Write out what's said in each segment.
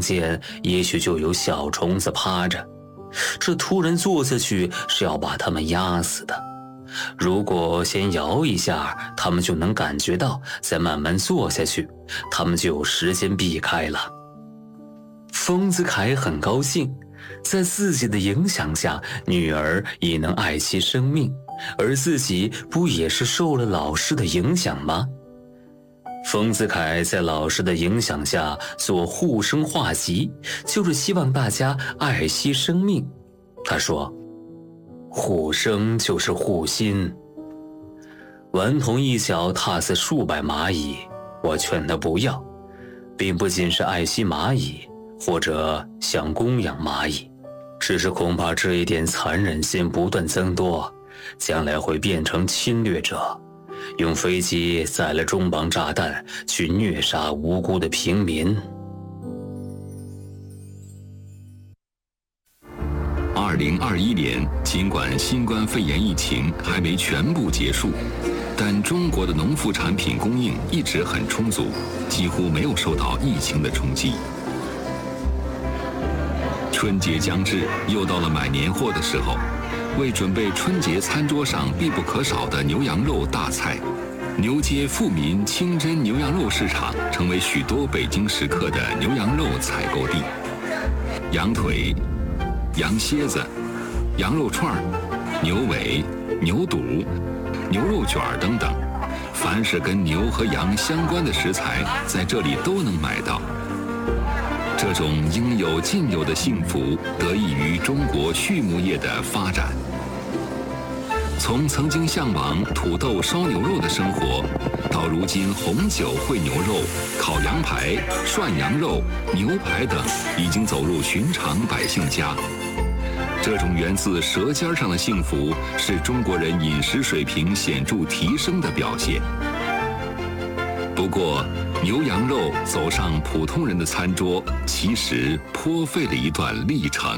间也许就有小虫子趴着，这突然坐下去是要把它们压死的。如果先摇一下，它们就能感觉到，再慢慢坐下去，它们就有时间避开了。丰子恺很高兴，在自己的影响下，女儿也能爱惜生命，而自己不也是受了老师的影响吗？丰子恺在老师的影响下做护生画集，就是希望大家爱惜生命。他说，护生就是护心。顽童一脚踏死数百蚂蚁，我劝他不要，并不仅是爱惜蚂蚁，或者想供养蚂蚁，只是恐怕这一点残忍心不断增多，将来会变成侵略者，用飞机载了重磅炸弹去虐杀无辜的平民。 2021年，尽管新冠肺炎疫情还没全部结束，但中国的农副产品供应一直很充足，几乎没有受到疫情的冲击。春节将至，又到了买年货的时候，为准备春节餐桌上必不可少的牛羊肉大菜，牛街富民清真牛羊肉市场成为许多北京食客的牛羊肉采购地。羊腿、羊蝎子、羊肉串、牛尾、牛肚、牛肉卷等等，凡是跟牛和羊相关的食材，在这里都能买到。这种应有尽有的幸福，得益于中国畜牧业的发展。从曾经向往土豆烧牛肉的生活，到如今红酒烩牛肉、烤羊排、涮羊肉、牛排等已经走入寻常百姓家。这种源自舌尖上的幸福，是中国人饮食水平显著提升的表现。不过，牛羊肉走上普通人的餐桌，其实颇费了一段历程。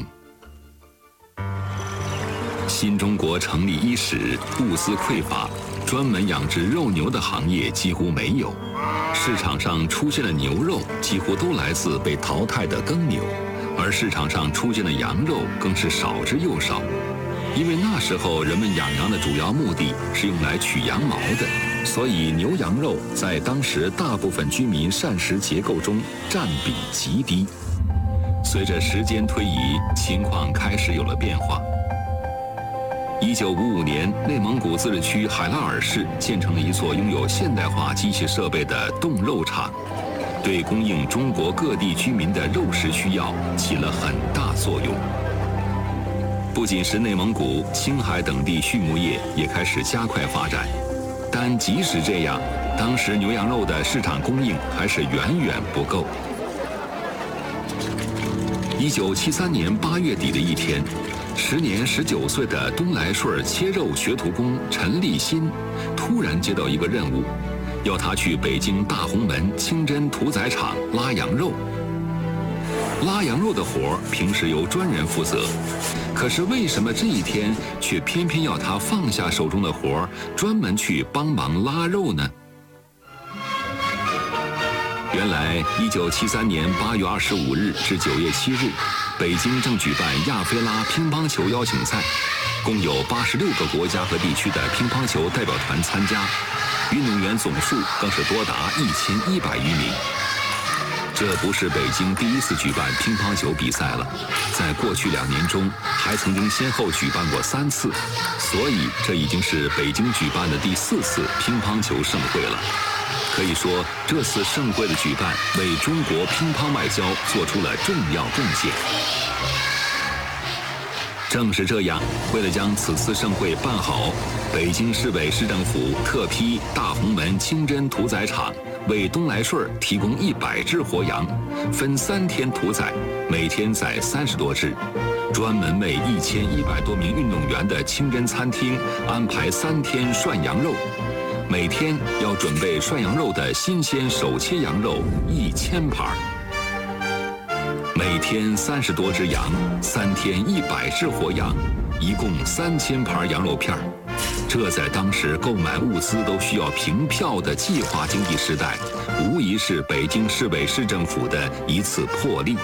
新中国成立伊始，物资匮乏，专门养殖肉牛的行业几乎没有，市场上出现的牛肉几乎都来自被淘汰的耕牛，而市场上出现的羊肉更是少之又少。因为那时候人们养羊的主要目的是用来取羊毛的，所以牛羊肉在当时大部分居民膳食结构中占比极低。随着时间推移，情况开始有了变化。1955年，内蒙古自治区海拉尔市建成了一座拥有现代化机器设备的冻肉厂，对供应中国各地居民的肉食需要起了很大作用。不仅是内蒙古、青海等地畜牧业也开始加快发展，但即使这样，当时牛羊肉的市场供应还是远远不够。1973年8月底的一天，时年19岁的东来顺切肉学徒工陈立新突然接到一个任务，要他去北京大红门清真屠宰场拉羊肉。拉羊肉的活平时由专人负责，可是为什么这一天却偏偏要他放下手中的活，专门去帮忙拉肉呢？原来1973年8月25日至9月7日，北京正举办亚非拉乒乓球邀请赛，共有86个国家和地区的乒乓球代表团参加，运动员总数更是多达1100余名。这不是北京第一次举办乒乓球比赛了，在过去2年中还曾经先后举办过3次，所以这已经是北京举办的第4次乒乓球盛会了。可以说，这次盛会的举办为中国乒乓外交做出了重要贡献。正是这样，为了将此次盛会办好，北京市委市政府特批大红门清真屠宰场为东来顺提供100只活羊，分3天屠宰，每天宰30多只。专门为1100多名运动员的清真餐厅安排3天涮羊肉，每天要准备涮羊肉的新鲜手切羊肉1000盘。每天30多只羊，3天100只活羊，一共3000盘羊肉片。这在当时购买物资都需要凭票的计划经济时代，无疑是北京市委市政府的一次破例。